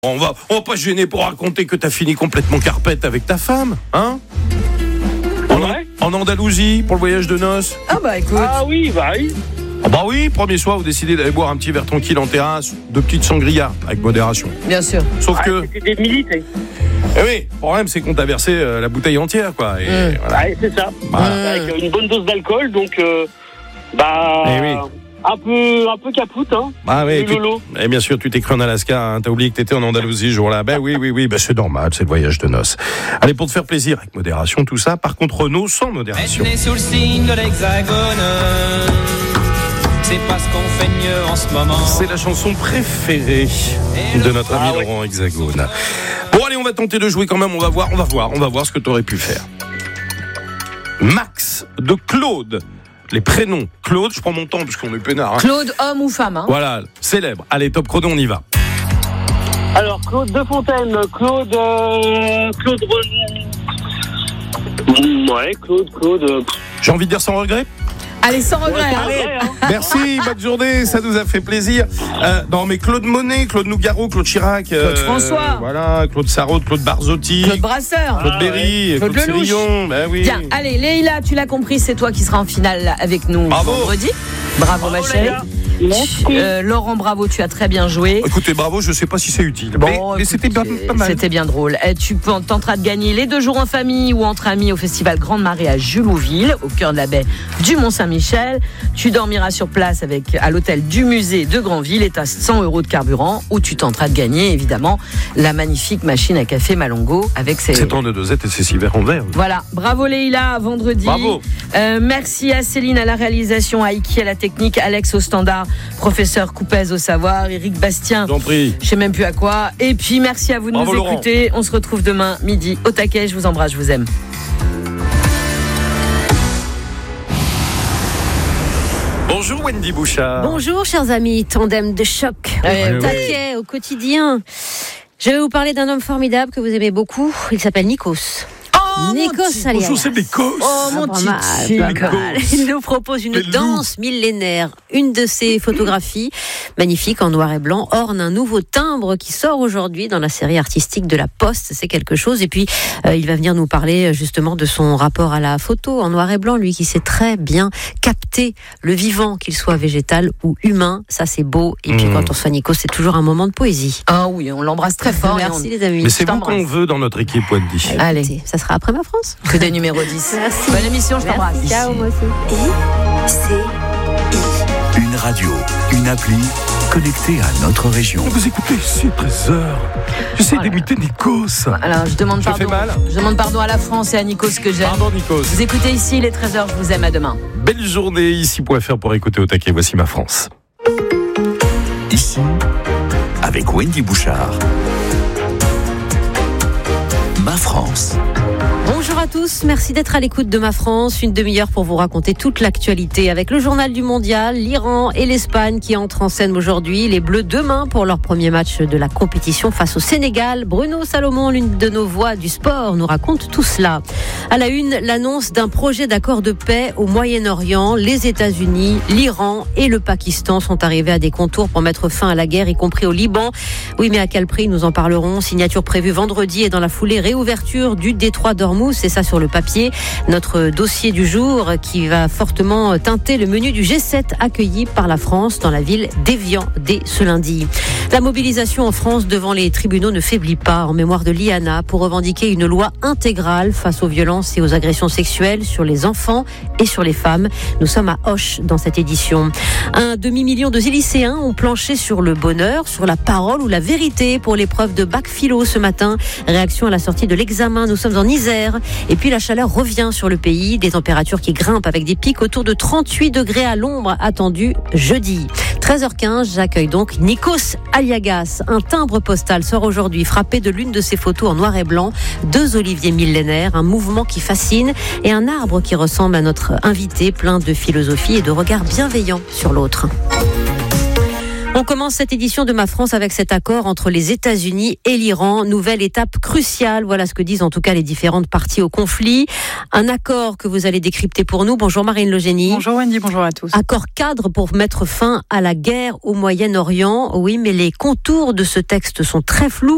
On va pas se gêner pour raconter que t'as fini complètement carpette avec ta femme, hein? En Andalousie, pour le voyage de noces. Ah bah écoute. Ah oui, bah oui. Ah bah oui, premier soir, vous décidez d'aller boire un petit verre tranquille en terrasse, 2 petites sangria, avec modération. Bien sûr. Sauf que... C'était des militaires. Eh oui, le problème c'est qu'on t'a versé la bouteille entière, quoi. Et voilà. Ouais, c'est ça. Avec une bonne dose d'alcool, donc Eh oui. un peu capoute, hein. Ah oui, Lolo. et bien sûr, tu t'es cru en Alaska, hein, t'as oublié que t'étais en Andalousie ce jour-là. Ben oui, ben c'est normal, c'est le voyage de noces. Allez, pour te faire plaisir, avec modération, tout ça. Par contre, Renault, sans modération. Est sous le signe de l'Hexagone, c'est pas ce qu'on fait de mieux en ce moment. C'est la chanson préférée de notre ami Laurent Hexagone. Bon, allez, on va tenter de jouer quand même, on va voir ce que t'aurais pu faire. Max de Claude. Les prénoms. Claude, je prends mon temps parce qu'on est peinard. Hein. Claude, homme ou femme, hein. Voilà, célèbre. Allez, top chrono, on y va. Alors, Claude Defontaine, Claude J'ai envie de dire sans regret. Allez, sans regret. Merci, bonne journée, ça nous a fait plaisir. Non, mais Claude Monet, Claude Nougaro, Claude Chirac, Claude François. Voilà, Claude Sarraute, Claude Barzotti, Claude Brasseur. Claude Berry, Claude Claude Lelouch. Célion. Ben oui. Bien, allez, Leïla, tu l'as compris, c'est toi qui seras en finale avec nous vendredi. Bravo, ma chérie. Laurent, bravo, tu as très bien joué. Écoutez, bravo, je sais pas si c'est utile. Mais c'était pas mal. C'était bien drôle. Tu tenteras de gagner les 2 jours en famille ou entre amis au festival Grande Marée à Julouville, au cœur de la baie du Mont-Saint-Michel. Tu dormiras sur place à l'hôtel du musée de Granville et tu as 100 € de carburant, où tu tenteras de gagner évidemment la magnifique machine à café Malongo avec ses... C'est en de dosette et ses 6 verres en verre. Voilà, bravo Leïla, à vendredi. Bravo. Merci à Céline à la réalisation, à Iki à la technique, Alex au standard, professeur Coupez au savoir, Eric Bastien, J'en prie. je sais même plus à quoi. Et puis merci à vous de Bravo, nous Laurent. écouter. On se retrouve demain midi au taquet. Je vous embrasse, je vous aime. Bonjour Wendy Bouchard. Bonjour chers amis, tandem de choc, Ouais, taquet au quotidien. Je vais vous parler d'un homme formidable que vous aimez beaucoup, il s'appelle Nikos. Nikos Aliagas. Bonjour, c'est Nikos. Oh mon Pas petit mal, pas mal. Il nous propose une danse millénaire. Une de ses photographies, magnifique en noir et blanc, orne un nouveau timbre qui sort aujourd'hui dans la série artistique de La Poste. C'est quelque chose. Et puis, il va venir nous parler justement de son rapport à la photo en noir et blanc. Lui qui sait très bien capter le vivant, qu'il soit végétal ou humain. Ça, c'est beau. Et puis, quand on soit Nikos, c'est toujours un moment de poésie. Ah oui, on l'embrasse très fort. Merci les amis. Mais c'est vous t'embrasse. qu'on veut dans notre équipe, Wendy. Allez, Écoutez, ça sera après ma France. que des numéros 10. Merci. Bonne émission, je t'embrasse. Ciao, moi aussi. Une radio, une appli connectée à notre région. Vous écoutez ici, 13h. J'essaie d'imiter Nikos. Alors, je demande Je pardon. fais mal Je demande pardon à la France et à Nikos que j'aime. Pardon, Nikos. Vous écoutez ici, les 13h, je vous aime, à demain. Belle journée, ici.fr pour écouter au taquet. Voici ma France. Ici, avec Wendy Bouchard. Ma France. Bonjour à tous, merci d'être à l'écoute de Ma France. Une demi-heure pour vous raconter toute l'actualité avec le journal du mondial, l'Iran et l'Espagne qui entrent en scène aujourd'hui. Les Bleus demain pour leur premier match de la compétition face au Sénégal. Bruno Salomon, l'une de nos voix du sport, nous raconte tout cela. À la une, l'annonce d'un projet d'accord de paix au Moyen-Orient. Les États-Unis, l'Iran et le Pakistan sont arrivés à des contours pour mettre fin à la guerre, y compris au Liban. Oui, mais à quel prix, nous en parlerons. Signature prévue vendredi et dans la foulée, réouverture du détroit d'Ormuz. C'est ça sur le papier. Notre dossier du jour qui va fortement teinter le menu du G7 accueilli par la France dans la ville d'Évian dès ce lundi. La mobilisation en France devant les tribunaux ne faiblit pas, en mémoire de l'IANA, pour revendiquer une loi intégrale face aux violences et aux agressions sexuelles sur les enfants et sur les femmes. Nous sommes à Auch dans cette édition. 1 demi-million de lycéens ont planché sur le bonheur, sur la parole ou la vérité pour l'épreuve de bac philo ce matin. Réaction à la sortie de l'examen. Nous sommes en Isère. Et puis la chaleur revient sur le pays. Des températures qui grimpent avec des pics autour de 38 degrés à l'ombre attendus jeudi. 13h15, j'accueille donc Nikos Aliagas. Un timbre postal sort aujourd'hui frappé de l'une de ses photos en noir et blanc. 2 oliviers millénaires, un mouvement qui fascine et un arbre qui ressemble à notre invité, plein de philosophie et de regard bienveillant sur l'autre. On commence cette édition de Ma France avec cet accord entre les États-Unis et l'Iran. Nouvelle étape cruciale. Voilà ce que disent en tout cas les différentes parties au conflit. Un accord que vous allez décrypter pour nous. Bonjour Marine Legénie. Bonjour Wendy, bonjour à tous. Accord cadre pour mettre fin à la guerre au Moyen-Orient. Oui, mais les contours de ce texte sont très flous.